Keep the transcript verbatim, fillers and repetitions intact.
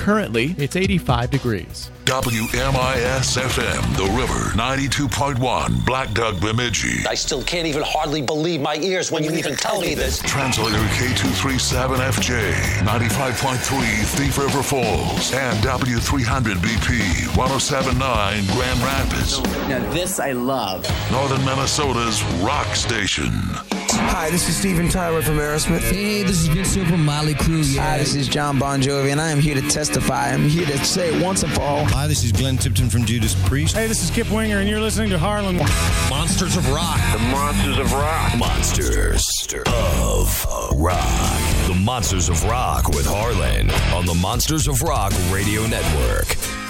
Currently, it's eighty-five degrees. W M I S F M, The River, ninety-two point one, Black Duck, Bemidji. I still can't even hardly believe my ears when you even tell me this. Translator K two thirty-seven F J, ninety-five point three, Thief River Falls, and W three hundred B P, one oh seven point nine, Grand Rapids. Now this I love. Northern Minnesota's rock station. Hi, this is Steven Tyler from Aerosmith. Hey, this is Vince Hill from Motley Crue. Yeah. Hi, this is John Bon Jovi, and I am here to testify. I'm here to say it once and for all. Hi, this is Glenn Tipton from Judas Priest. Hey, this is Kip Winger, and you're listening to Harlan. Monsters of Rock. The Monsters of Rock. Monsters of Rock. The Monsters of Rock with Harlan on the Monsters of Rock Radio Network.